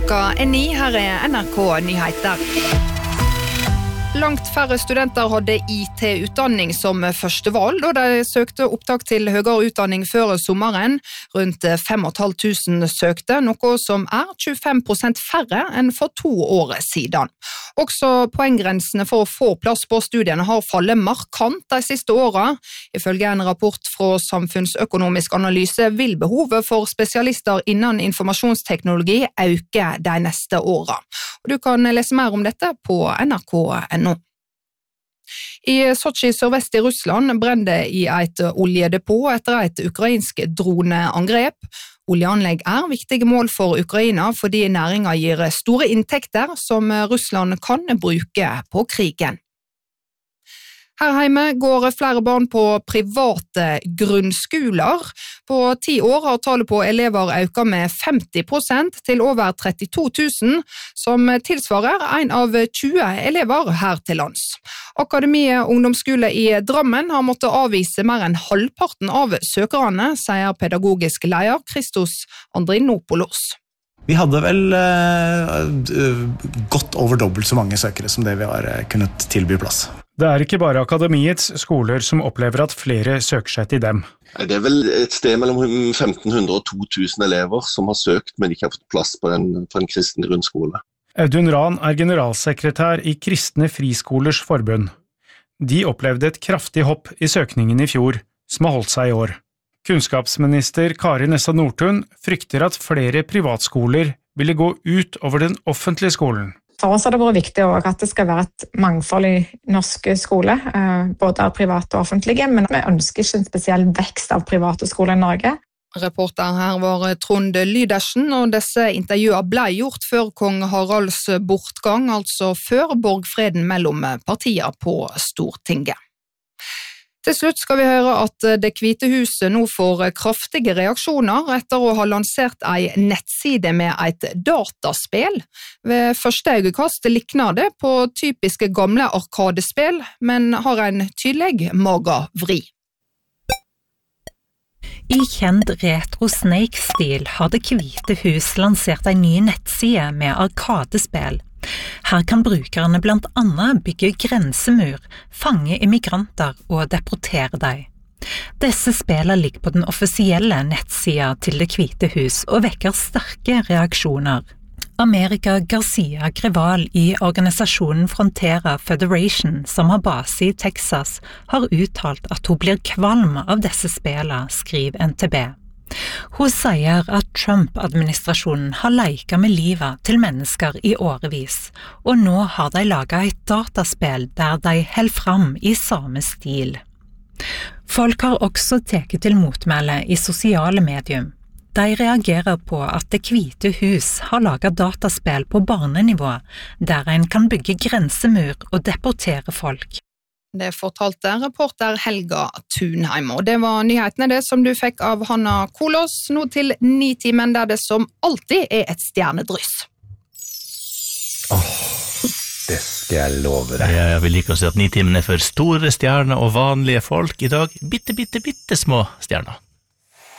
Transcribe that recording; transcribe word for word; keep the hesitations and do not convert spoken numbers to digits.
Klokka er ni, her er N R K Nyheter. Langt færre studenter hadde I T-utdanning som første valg, da de søkte opptak til høyere utdanning før sommeren. Rundt fem og et halvt tusen søkte, noe som er tjuefem prosent færre enn for to år siden. Også poenggrensene for å få plass på studiene har fallet markant de siste årene. Ifølge en rapport fra Samfunnsøkonomisk analyse vil behovet for spesialister innen informasjonsteknologi øke de neste årene. Og du kan lese mer om dette på N R K punktum N O. I Sotsji sørvest i Russland brenner I et oljedepot etter et ukrainsk droneangrep. Oljeanlegg er viktige mål for Ukraina fordi næringen gir store inntekter som Russland kan bruke på krigen. Her hjemme går flere barn på private grunnskoler. På ti år har tallet på elever økt med femti prosent til over trettito tusen, som tilsvarer en av tjue elever her til lands. Akademiet ungdomsskole I Drammen har måttet avvise mer enn halvparten av søkerne, sier pedagogisk leder Christos Andrinopoulos. Vi hadde vel uh, godt over dobbelt så mange søkere som det vi har kunnet tilby plass. Det er ikke bare akademiets skoler som opplever at flere søker seg til dem. Det er vel et sted mellom femten hundre og to tusen elever som har søkt, men ikke har fått plass på en, på en kristen grunnskole. Audun Rahn er generalsekretær I Kristne Friskolers Forbund. De opplevde et kraftig hopp I søkningen I fjor, som har holdt seg I år. Kunnskapsminister Kari Nessa Nordtun frykter at flere privatskoler ville gå ut over den offentlige skolen. For oss har det vært viktig at det skal være et mangfold I norske skoler, både av private og offentlige, men vi ønsker ikke en spesiell vekst av private skoler I Norge. Reporter her var Trond Lydersen, og disse intervjuene ble gjort før kong Haralds bortgang, altså før borgfreden mellom partier på Stortinget. Til slutt skal vi høre at Det hvite huset nå får kraftige reaksjoner etter å ha lansert en nettside med et dataspill. Ved første øyekast likner det på typiske gamle arkadespill, men har en tydelig magavri. I kjent retro-snake-stil har Det hvite hus lansert en ny nettside med arkadespill. Her kan brukerne blant annet bygge grensemur, fange immigranter og deportere dem. Disse spillene ligger på den offisielle nettsiden til Det hvite hus og vekker sterke reaksjoner. America Garcia Greval I organisasjonen Frontera Federation, som har base I Texas, har uttalt at hun blir kvalm av disse spillene, skriver N T B. Hun sier at Trump-administrasjonen har leket med livet til mennesker I årevis, og nå har de laget et dataspill der de holder fram I samme stil. Folk har også teket til motmæle I sosiale medium. De reagerer på at Det hvite hus har laget dataspill på barnenivå, der en kan bygge grensemur og deportere folk. Det fortalte reporter Helga Thunheim, og det var nyhetene det som du fikk av Hanna Kolos, nå til ni timen der det som alltid er et stjernedryss. Åh, oh, det skal jeg love deg. Ja, jeg vil like å si at ni timen er for store stjerner og vanlige folk. I dag bitte, bitte, bitte små stjerner.